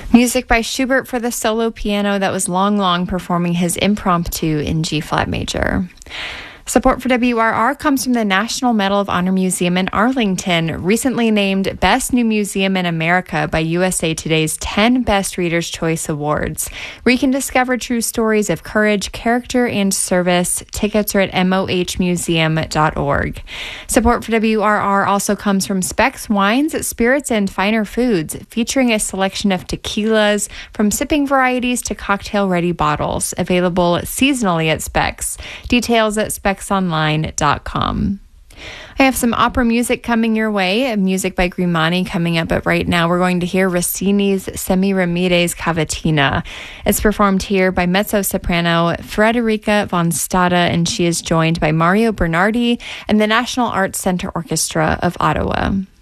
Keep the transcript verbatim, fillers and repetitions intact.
Music by Schubert for the solo piano that was Long Long performing his impromptu in G-flat major. Support for W R R comes from the National Medal of Honor Museum in Arlington, recently named Best New Museum in America by U S A Today's ten Best Reader's Choice Awards, where you can discover true stories of courage, character, and service. Tickets are at m o h museum dot org. Support for W R R also comes from Specs Wines, Spirits, and Finer Foods, featuring a selection of tequilas from sipping varieties to cocktail-ready bottles, available seasonally at Specs. Details at specs online dot com. I have some opera music coming your way, music by Grimani coming up, but right now we're going to hear Rossini's Semiramis Cavatina. It's performed here by mezzo-soprano Frederica von Stade, and she is joined by Mario Bernardi and the National Arts Center Orchestra of Ottawa.